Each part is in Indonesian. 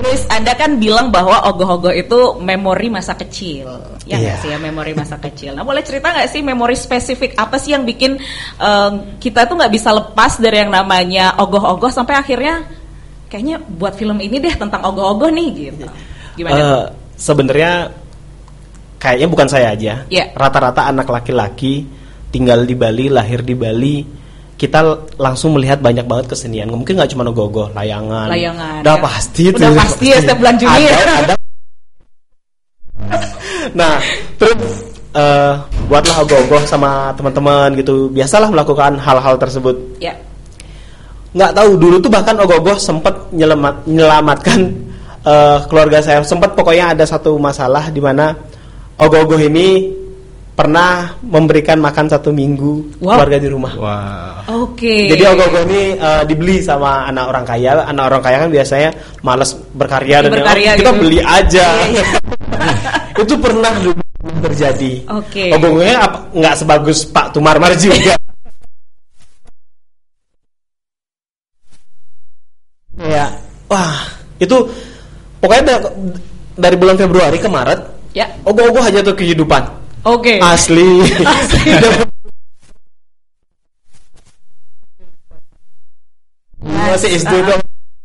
Guys, Anda kan bilang bahwa ogoh-ogoh itu memori masa kecil, ya nggak sih ya, memori masa kecil. Nah, boleh cerita nggak sih memori spesifik apa sih yang bikin kita tuh nggak bisa lepas dari yang namanya ogoh-ogoh sampai akhirnya kayaknya buat film ini deh tentang ogoh-ogoh nih gitu. Gimana? Sebenarnya kayaknya bukan saya aja. Rata-rata anak laki-laki tinggal di Bali, lahir di Bali, kita langsung melihat banyak banget kesenian. Mungkin nggak cuma ogoh-ogoh, layangan. Udah pasti itu. Udah pasti ya setiap bulan Juni. Ada. Nah, terus buatlah ogoh-ogoh sama teman-teman gitu. Biasalah melakukan hal-hal tersebut. Nggak tahu dulu tuh bahkan ogoh-ogoh sempat menyelamatkan keluarga saya. Sempat pokoknya ada satu masalah di mana ogoh-ogoh ini pernah memberikan makan 1 minggu keluarga di rumah. Jadi ogoh-ogoh ini dibeli sama anak orang kaya. Anak orang kaya kan biasanya malas berkarya dan kita gitu. Beli aja. Itu pernah dulu terjadi. Ogoh-ogohnya nggak sebagus Pak Tumarmar juga. Itu pokoknya dari bulan Februari ke Maret, ogoh-ogoh aja tuh kehidupan. Asli. Masih SD dong.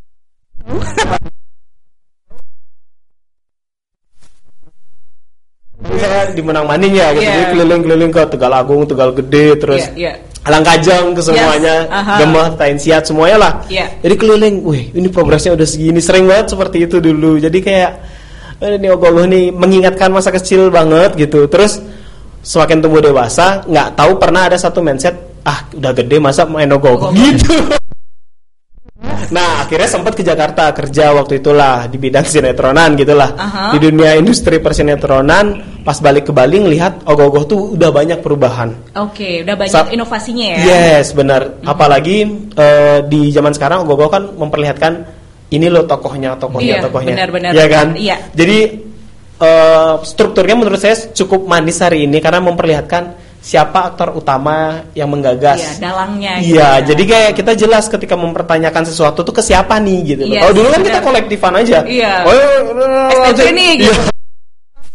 Saya di Menang Maning ya, gitu. Jadi keliling-keliling ke Tegal Agung, Tegal Gede, terus Alangkajang ke semuanya, Gemah, Tain Siat semuanya lah. Jadi keliling, wih ini progresnya udah segini, sering banget seperti itu dulu. Jadi kayak ini ogoh-ogoh nih mengingatkan masa kecil banget gitu. Terus semakin tumbuh dewasa, nggak tahu pernah ada satu mindset, udah gede masa main ogoh-ogoh gitu. Nah akhirnya sempat ke Jakarta kerja waktu itulah di bidang sinetronan gitulah. Di dunia industri persinetronan, pas balik ke Bali ngelihat ogoh-ogoh tuh udah banyak perubahan. Udah banyak inovasinya ya. Yes benar. Apalagi di zaman sekarang ogoh-ogoh kan memperlihatkan ini loh tokohnya. Benar-benar. Ya kan. Jadi strukturnya menurut saya cukup manis hari ini karena memperlihatkan siapa aktor utama yang menggagas. Dalangnya. Jadi kayak kita jelas ketika mempertanyakan sesuatu tuh ke siapa nih gitu. Kalau dulu kan kita kolektifan aja. STJ nih gitu.